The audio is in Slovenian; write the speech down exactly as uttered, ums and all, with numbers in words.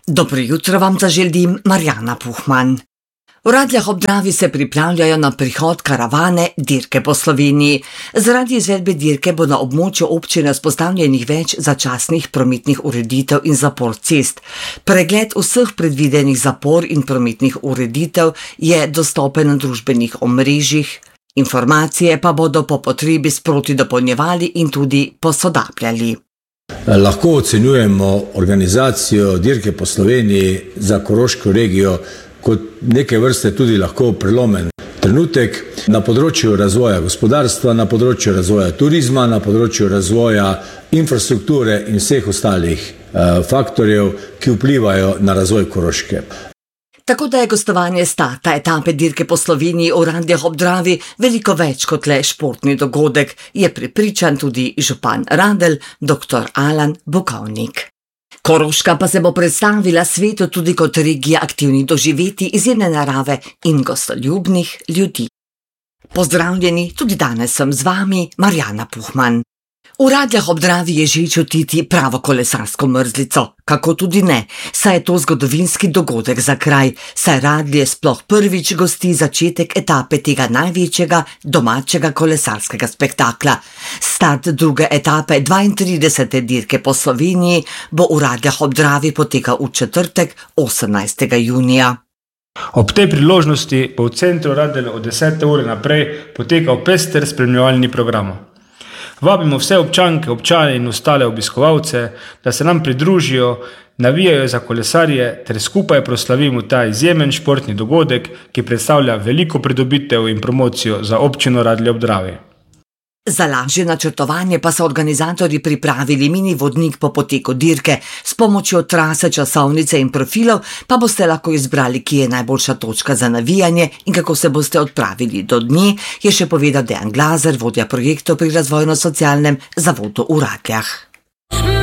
Dobro jutro vam zaželim, Marjana Puhman. V Radljah ob Dravi se pripravljajo na prihod karavane dirke po Sloveniji. Zaradi izvedbe dirke bo na območju občine vzpostavljenih več začasnih prometnih ureditev in zapor cest. Pregled vseh predvidenih zapor in prometnih ureditev je dostopen na družbenih omrežjih. Informacije pa bodo po potrebi sproti dopolnjevali in tudi posodabljali. Lahko ocenjujemo organizacijo dirke po Sloveniji za Koroško regijo kot neke vrste tudi lahko prelomen trenutek na področju razvoja gospodarstva, na področju razvoja turizma, na področju razvoja infrastrukture in vseh ostalih uh, faktorjev, ki vplivajo na razvoj Koroške. Tako da je gostovanje stata etape dirke po Sloveniji v Radljah ob Dravi veliko več kot le športni dogodek, je prepričan tudi župan Radelj, doktor Alan Bukovnik. Koroška pa se bo predstavila svetu tudi kot regija aktivnih doživetij, izjemne narave in gostoljubnih ljudi. Pozdravljeni, tudi danes sem z vami, Marjana Puhman. V Radljah ob Dravi je že čutiti pravo kolesarsko mrzlico, kako tudi ne, saj je to zgodovinski dogodek za kraj, saj Radlje sploh prvič gosti začetek etape tega največjega domačega kolesarskega spektakla. Start druge etape dvaintridesete dirke po Sloveniji bo v Radljah ob Dravi potekal v četrtek, osemnajstega junija. Ob tej priložnosti bo v centru Radelj od desete ure naprej potekal pester spremljevalni program. Vabimo vse občanke, občane in ostale obiskovalce, da se nam pridružijo, navijajo za kolesarje ter skupaj proslavimo ta izjemen športni dogodek, ki predstavlja veliko pridobitev in promocijo za občino Radlje ob Dravi. Za lažje načrtovanje pa so organizatorji pripravili mini vodnik po poteku dirke. S pomočjo trase, časovnice in profilov pa boste lahko izbrali, kje je najboljša točka za navijanje in kako se boste odpravili do dne, je še povedal Dejan Glazer, vodja projektov pri razvojno-socialnem zavodu v Radljah.